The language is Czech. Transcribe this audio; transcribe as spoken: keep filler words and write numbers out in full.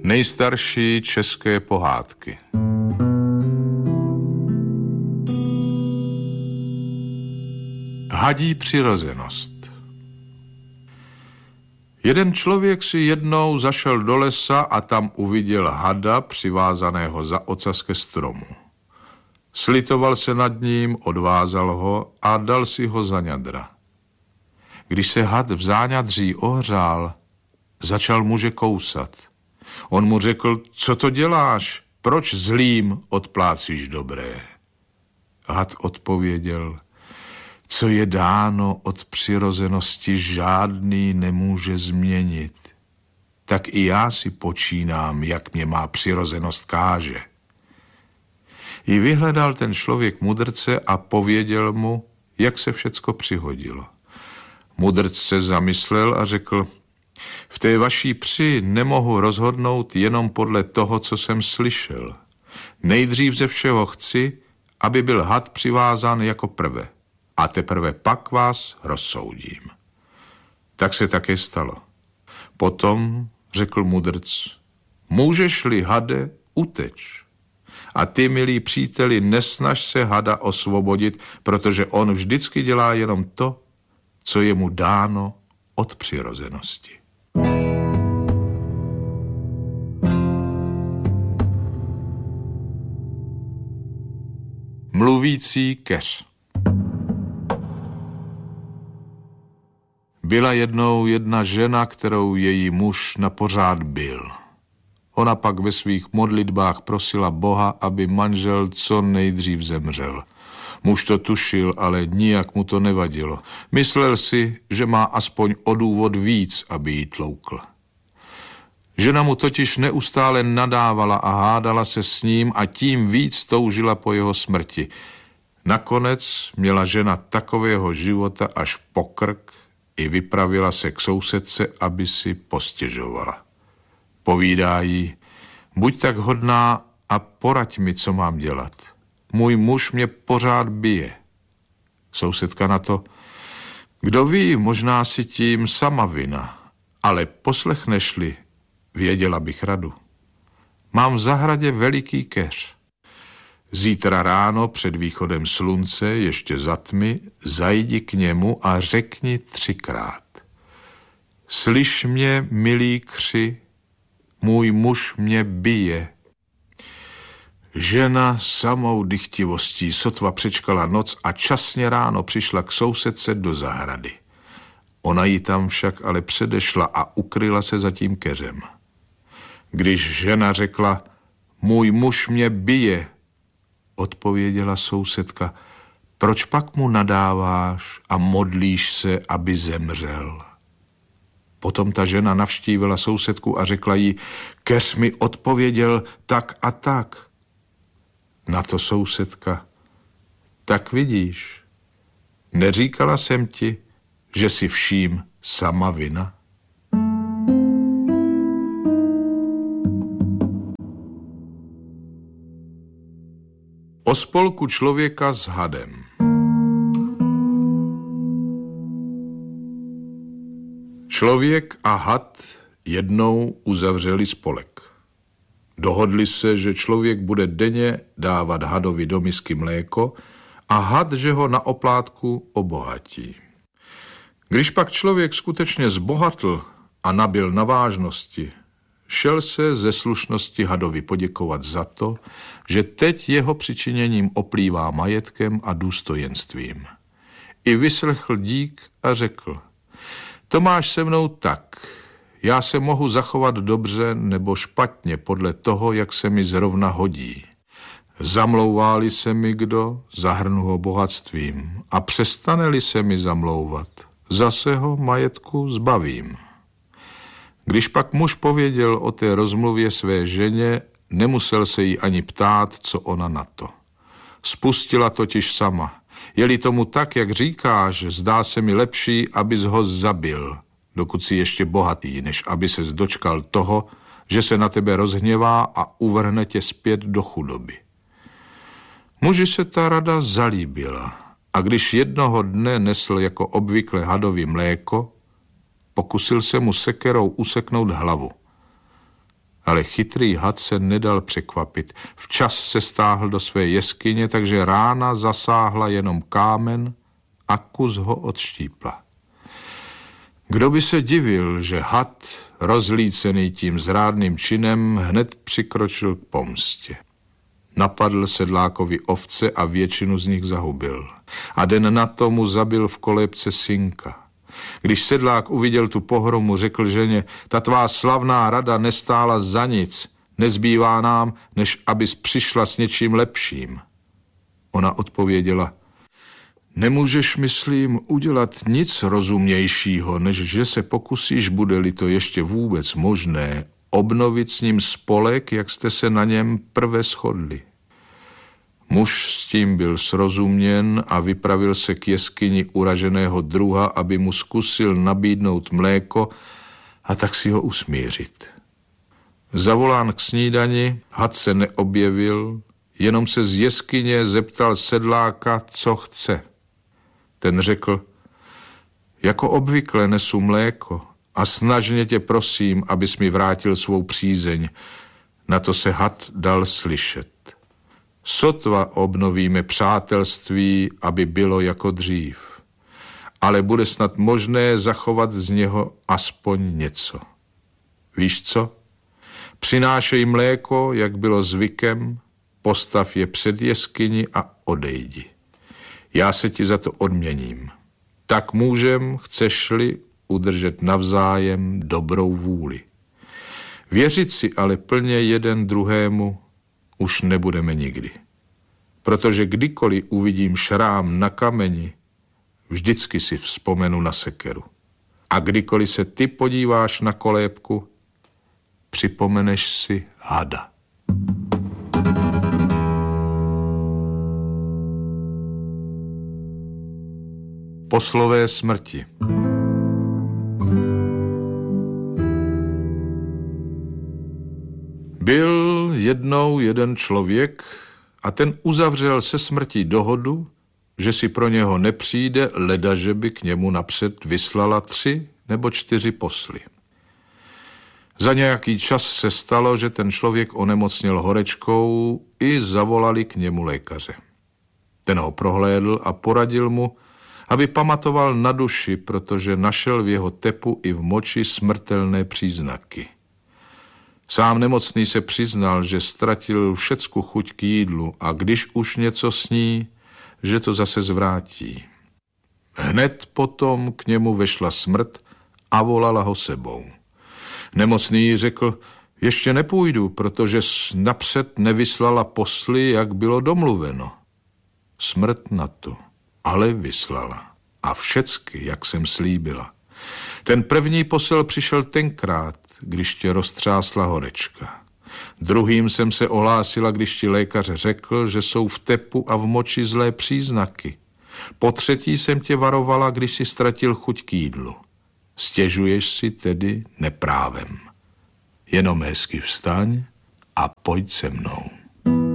Nejstarší české pohádky. Hadí přirozenost. Jeden člověk si jednou zašel do lesa a tam uviděl hada přivázaného za ocas ke stromu. Slitoval se nad ním, odvázal ho a dal si ho za ňadra. Když se had v záňadří ohřál, začal muže kousat. On mu řekl, co to děláš, proč zlým odplácíš dobré? Had odpověděl, co je dáno od přirozenosti, žádný nemůže změnit. Tak i já si počínám, jak mě má přirozenost káže. I vyhledal ten člověk mudrce a pověděl mu, jak se všecko přihodilo. Mudrc se zamyslel a řekl, v té vaší při nemohu rozhodnout jenom podle toho, co jsem slyšel. Nejdřív ze všeho chci, aby byl had přivázán jako prve, a teprve pak vás rozsoudím. Tak se také stalo. Potom řekl mudrc, můžeš-li, hade, uteč. A ty, milí příteli, nesnaž se hada osvobodit, protože on vždycky dělá jenom to, co je mu dáno od přirozenosti. Mluvící keř. Byla jednou jedna žena, kterou její muž napořád bil. Ona pak ve svých modlitbách prosila Boha, aby manžel co nejdřív zemřel. Muž to tušil, ale nijak mu to nevadilo. Myslel si, že má aspoň o důvod víc, aby jí tloukl. Žena mu totiž neustále nadávala a hádala se s ním a tím víc toužila po jeho smrti. Nakonec měla žena takového života až po krk i vypravila se k sousedce, aby si postěžovala. Povídá jí, buď tak hodná a poraď mi, co mám dělat. Můj muž mě pořád bije. Sousedka na to, kdo ví, možná si tím sama vina, ale poslechneš-li, věděla bych radu. Mám v zahradě veliký keř. Zítra ráno před východem slunce, ještě za tmy, zajdi k němu a řekni třikrát. Slyš mě, milý kři, můj muž mě bije. Žena samou dychtivostí sotva přečkala noc a časně ráno přišla k sousedce do zahrady. Ona ji tam však ale předešla a ukryla se za tím keřem. Když žena řekla, můj muž mě bije, odpověděla sousedka, proč pak mu nadáváš a modlíš se, aby zemřel? Potom ta žena navštívila sousedku a řekla jí, keř mi odpověděl tak a tak. Na to sousedka, tak vidíš, neříkala jsem ti, že si vším sama vina? O spolku člověka s hadem. Člověk a had jednou uzavřeli spolek. Dohodli se, že člověk bude denně dávat hadovi do misky mléko a had, že ho na oplátku obohatí. Když pak člověk skutečně zbohatl a nabyl na vážnosti, šel se ze slušnosti hadovi poděkovat za to, že teď jeho přičiněním oplývá majetkem a důstojenstvím. I vyslechl dík a řekl, to máš se mnou tak, já se mohu zachovat dobře nebo špatně podle toho, jak se mi zrovna hodí. Zamlouvá-li se mi kdo, zahrnu ho bohatstvím a přestane-li se mi zamlouvat, zase ho majetku zbavím. Když pak muž pověděl o té rozmluvě své ženě, nemusel se jí ani ptát, co ona na to. Spustila totiž sama. Je-li tomu tak, jak říkáš, zdá se mi lepší, abys ho zabil, dokud si ještě bohatý, než aby ses dočkal toho, že se na tebe rozhněvá a uvrhne tě zpět do chudoby. Muži se ta rada zalíbila a když jednoho dne nesl jako obvykle hadovi mléko, pokusil se mu sekerou useknout hlavu. Ale chytrý had se nedal překvapit. Včas se stáhl do své jeskyně, takže rána zasáhla jenom kámen a kus ho odštípla. Kdo by se divil, že had, rozlícený tím zrádným činem, hned přikročil k pomstě. Napadl sedlákovi ovce a většinu z nich zahubil. A den na to mu zabil v kolébce synka. Když sedlák uviděl tu pohromu, řekl ženě, ta tvá slavná rada nestála za nic, nezbývá nám, než abys přišla s něčím lepším. Ona odpověděla, nemůžeš, myslím, udělat nic rozumnějšího, než že se pokusíš, bude-li to ještě vůbec možné, obnovit s ním spolek, jak jste se na něm prve shodli. Muž s tím byl srozuměn a vypravil se k jeskyni uraženého druha, aby mu zkusil nabídnout mléko a tak si ho usmířit. Zavolán k snídani, had se neobjevil, jenom se z jeskyně zeptal sedláka, co chce. Ten řekl, jako obvykle nesu mléko a snažně tě prosím, abys mi vrátil svou přízeň. Na to se had dal slyšet. Sotva obnovíme přátelství, aby bylo jako dřív, ale bude snad možné zachovat z něho aspoň něco. Víš co? Přinášej mléko, jak bylo zvykem, postav je před jeskyni a odejdi. Já se ti za to odměním. Tak můžem, chceš-li, udržet navzájem dobrou vůli. Věřit si ale plně jeden druhému už nebudeme nikdy. Protože kdykoliv uvidím šrám na kameni, vždycky si vzpomenu na sekeru. A kdykoliv se ty podíváš na kolébku, připomeneš si hada. Poslové smrti. Byl jednou jeden člověk a ten uzavřel se smrtí dohodu, že si pro něho nepřijde, ledaže by k němu napřed vyslala tři nebo čtyři posly. Za nějaký čas se stalo, že ten člověk onemocněl horečkou i zavolali k němu lékaře. Ten ho prohlédl a poradil mu, aby pamatoval na duši, protože našel v jeho tepu i v moči smrtelné příznaky. Sám nemocný se přiznal, že ztratil všecku chuť k jídlu a když už něco sní, že to zase zvrátí. Hned potom k němu vešla smrt a volala ho sebou. Nemocný řekl, ještě nepůjdu, protože napřed nevyslala posly, jak bylo domluveno. Smrt na to, ale vyslala. A všecky, jak jsem slíbila. Ten první posel přišel tenkrát, když tě roztřásla horečka. Druhým jsem se ohlásila, když ti lékař řekl, že jsou v tepu a v moči zlé příznaky. Po třetí jsem tě varovala, když si ztratil chuť k jídlu. Stěžuješ si tedy neprávem. Jenom hezky vstaň a pojď se mnou.